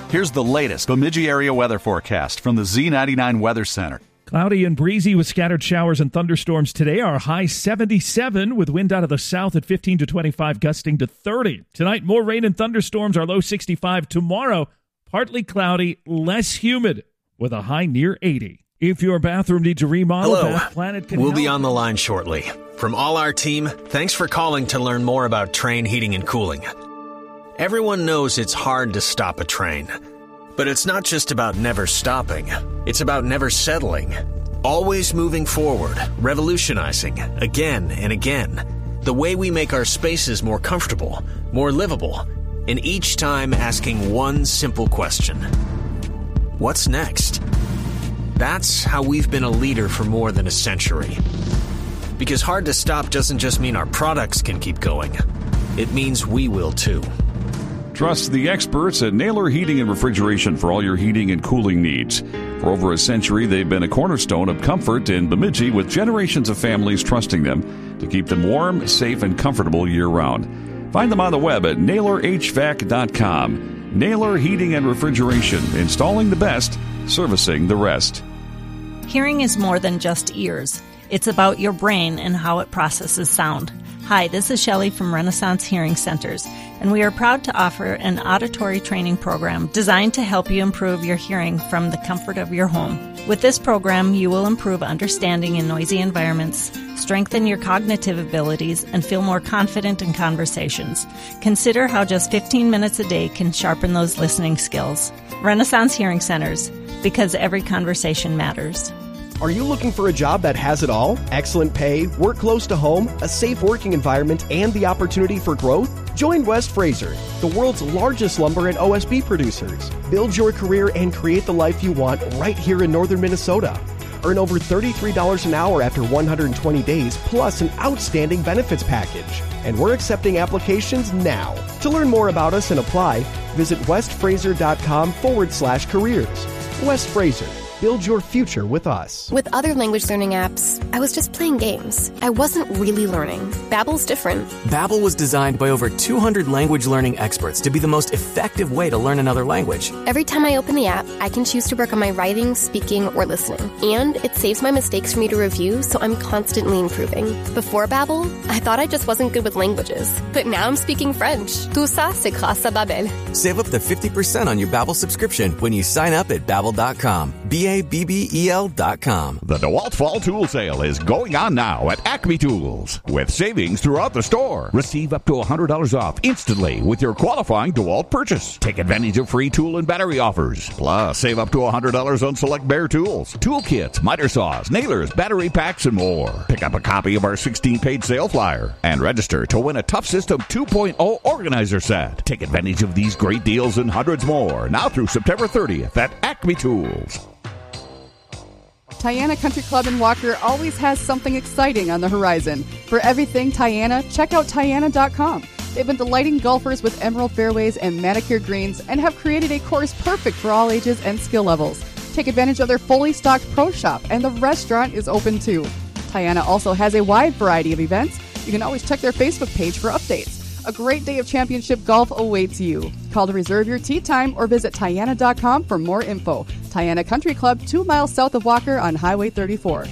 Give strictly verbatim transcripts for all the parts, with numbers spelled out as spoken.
Here's the latest Bemidji area weather forecast from the Z ninety-nine Weather Center. Cloudy and breezy with scattered showers and thunderstorms today. Our high seventy-seven with wind out of the south at fifteen to twenty-five, gusting to thirty. Tonight, more rain and thunderstorms. Our low sixty-five. Tomorrow, partly cloudy, less humid with a high near eighty. If your bathroom needs a remodel, Hello. Bath Planet can We'll help. be on the line shortly. From all our team, thanks for calling to learn more about Trane Heating and Cooling. Everyone knows it's hard to stop a train. But it's not just about never stopping. It's about never settling. Always moving forward, revolutionizing, again and again. The way we make our spaces more comfortable, more livable, and each time asking one simple question. What's next? That's how we've been a leader for more than a century. Because hard to stop doesn't just mean our products can keep going. It means we will too. Trust the experts at Naylor Heating and Refrigeration for all your heating and cooling needs. For over a century, they've been a cornerstone of comfort in Bemidji, with generations of families trusting them to keep them warm, safe, and comfortable year-round. Find them on the web at naylor h v a c dot com. Naylor Heating and Refrigeration, installing the best, servicing the rest. Hearing is more than just ears. It's about your brain and how it processes sound. Hi, this is Shelley from Renaissance Hearing Centers, and we are proud to offer an auditory training program designed to help you improve your hearing from the comfort of your home. With this program, you will improve understanding in noisy environments, strengthen your cognitive abilities, and feel more confident in conversations. Consider how just fifteen minutes a day can sharpen those listening skills. Renaissance Hearing Centers, because every conversation matters. Are you looking for a job that has it all? Excellent pay, work close to home, a safe working environment, and the opportunity for growth? Join West Fraser, the world's largest lumber and O S B producers. Build your career and create the life you want right here in northern Minnesota. Earn over thirty-three dollars an hour after one hundred twenty days, plus an outstanding benefits package. And we're accepting applications now. To learn more about us and apply, visit westfraser.com forward slash careers. West Fraser. Build your future with us. With other language learning apps, I was just playing games. I wasn't really learning. Babbel's different. Babbel was designed by over two hundred language learning experts to be the most effective way to learn another language. Every time I open the app, I can choose to work on my writing, speaking, or listening. And it saves my mistakes for me to review, so I'm constantly improving. Before Babbel, I thought I just wasn't good with languages. But now I'm speaking French. Tout ça, c'est grâce à Babbel. Save up to fifty percent on your Babbel subscription when you sign up at babbel dot com. B A B B E L dot com. The DeWalt Fall Tool Sale is going on now at Acme Tools, with savings throughout the store. Receive up to one hundred dollars off instantly with your qualifying DeWalt purchase. Take advantage of free tool and battery offers. Plus, save up to one hundred dollars on select Bear tools, tool kits, miter saws, nailers, battery packs, and more. Pick up a copy of our sixteen-page sale flyer and register to win a Tough System two point oh organizer set. Take advantage of these great deals and hundreds more now through September thirtieth at Acme Tools. Tiana Country Club in Walker always has something exciting on the horizon. For everything Tiana, check out Tiana dot com. They've been delighting golfers with emerald fairways and manicured greens and have created a course perfect for all ages and skill levels. Take advantage of their fully stocked pro shop, and the restaurant is open too. Tiana also has a wide variety of events. You can always check their Facebook page for updates. A great day of championship golf awaits you. Call to reserve your tee time or visit Tiana dot com for more info. Tiana Country Club, two miles south of Walker on Highway thirty-four.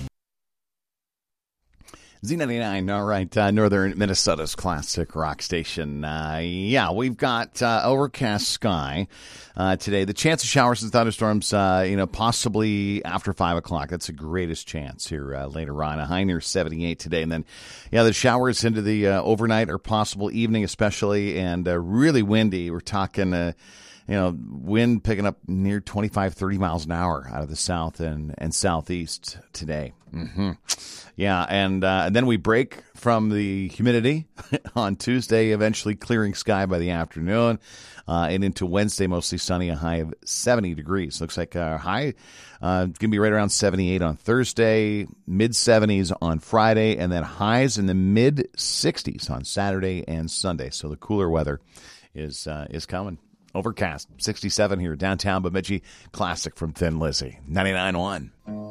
Z ninety-nine, all right, uh, Northern Minnesota's classic rock station. Uh, yeah, we've got uh, overcast sky uh, today. The chance of showers and thunderstorms, uh, you know, possibly after five o'clock. That's the greatest chance here uh, later on. A high near seventy-eight today. And then, yeah, the showers into the uh, overnight are possible, evening especially, and uh, really windy. We're talking, uh, you know, wind picking up near twenty-five, thirty miles an hour out of the south and, and southeast today. Mm-hmm. Yeah, and, uh, and then we break from the humidity on Tuesday, eventually clearing sky by the afternoon, uh, and into Wednesday, mostly sunny, a high of seventy degrees. Looks like our high uh, going to be right around seventy-eight on Thursday, mid-seventies on Friday, and then highs in the mid-sixties on Saturday and Sunday. So the cooler weather is uh, is coming. Overcast, sixty-seven here, downtown Bemidji. Classic from Thin Lizzy, ninety-nine point one.